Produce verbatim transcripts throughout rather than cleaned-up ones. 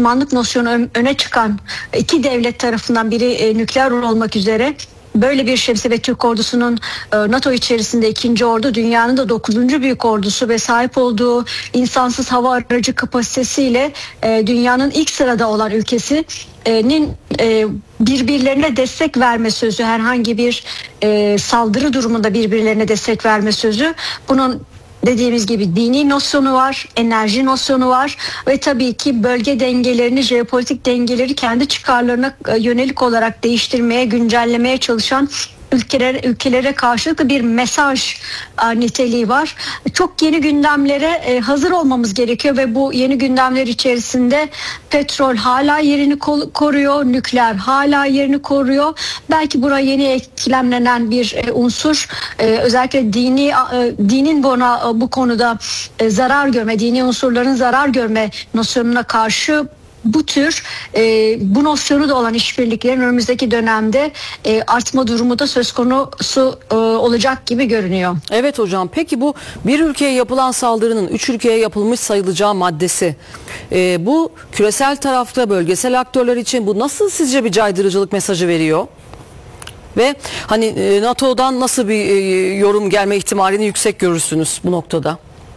Müslümanlık nosyonu öne çıkan iki devlet tarafından, biri nükleer olmak üzere, böyle bir şemsiye ve Türk ordusunun NATO içerisinde ikinci ordu, dünyanın da dokuzuncu büyük ordusu ve sahip olduğu insansız hava aracı kapasitesiyle dünyanın ilk sırada olan ülkesinin birbirlerine destek verme sözü, herhangi bir saldırı durumunda birbirlerine destek verme sözü, bunun dediğimiz gibi dini nosyonu var, enerji nosyonu var ve tabii ki bölge dengelerini, jeopolitik dengeleri kendi çıkarlarına yönelik olarak değiştirmeye, güncellemeye çalışan ülkelere, ülkelere karşılık bir mesaj niteliği var. Çok yeni gündemlere hazır olmamız gerekiyor ve bu yeni gündemler içerisinde petrol hala yerini koruyor, nükleer hala yerini koruyor. Belki buraya yeni eklemlenen bir unsur, özellikle dini dinin buna bu konuda zarar görme, dini unsurların zarar görme nosyonuna karşı bu tür e, bu nosyonu da olan işbirliklerin önümüzdeki dönemde e, artma durumu da söz konusu e, olacak gibi görünüyor. Evet hocam, peki bu bir ülkeye yapılan saldırının üç ülkeye yapılmış sayılacağı maddesi, e, bu küresel tarafta bölgesel aktörler için bu nasıl sizce bir caydırıcılık mesajı veriyor? Ve hani e, NATO'dan nasıl bir e, yorum gelme ihtimalini yüksek görürsünüz bu noktada?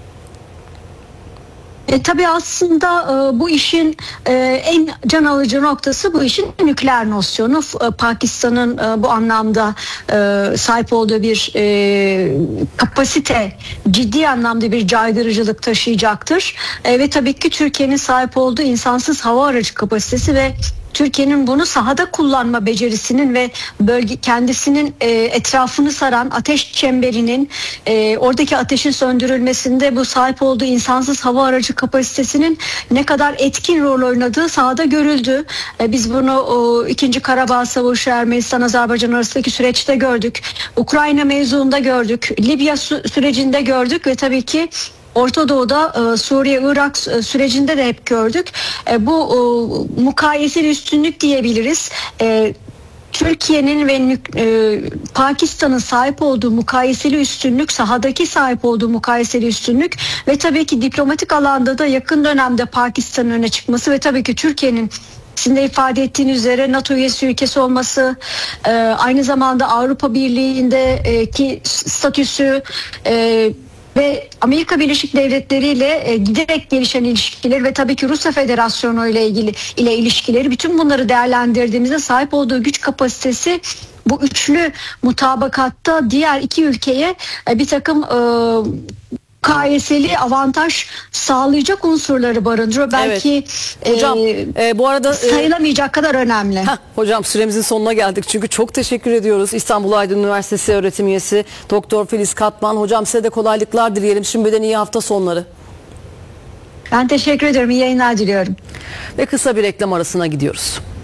E, tabii aslında e, bu işin e, en can alıcı noktası bu işin nükleer nosyonu. E, Pakistan'ın e, bu anlamda e, sahip olduğu bir e, kapasite ciddi anlamda bir caydırıcılık taşıyacaktır. E, ve tabii ki Türkiye'nin sahip olduğu insansız hava aracı kapasitesi ve Türkiye'nin bunu sahada kullanma becerisinin ve bölge kendisinin e, etrafını saran ateş çemberinin, e, oradaki ateşin söndürülmesinde bu sahip olduğu insansız hava aracı kapasitesinin ne kadar etkin rol oynadığı sahada görüldü. E, biz bunu o, ikinci Karabağ Savaşı, Ermenistan-Azerbaycan arasındaki süreçte gördük. Ukrayna mevzuunda gördük. Libya sü- sürecinde gördük ve tabii ki Orta Doğu'da, e, Suriye, Irak sürecinde de hep gördük. E, bu e, mukayeseli üstünlük diyebiliriz. E, Türkiye'nin ve e, Pakistan'ın sahip olduğu mukayeseli üstünlük, sahadaki sahip olduğu mukayeseli üstünlük ve tabii ki diplomatik alanda da yakın dönemde Pakistan'ın öne çıkması ve tabii ki Türkiye'nin, sizin de ifade ettiğiniz üzere NATO üyesi ülkesi olması, e, aynı zamanda Avrupa Birliği'ndeki statüsü e, ve Amerika Birleşik Devletleri ile e, giderek gelişen ilişkileri ve tabii ki Rusya Federasyonu ile ilgili ile ilişkileri, bütün bunları değerlendirdiğimizde sahip olduğu güç kapasitesi bu üçlü mutabakatta diğer iki ülkeye e, bir takım e, mukayeseli avantaj sağlayacak unsurları barındırıyor. Belki evet. Hocam, e, e, bu arada sayılamayacak e, kadar önemli. Heh, hocam süremizin sonuna geldik çünkü çok teşekkür ediyoruz. İstanbul Aydın Üniversitesi öğretim üyesi Doktor Filiz Katman. Hocam size de kolaylıklar dileyelim. Şimdiden iyi hafta sonları. Ben teşekkür ediyorum. İyi yayınlar diliyorum. Ve kısa bir reklam arasına gidiyoruz.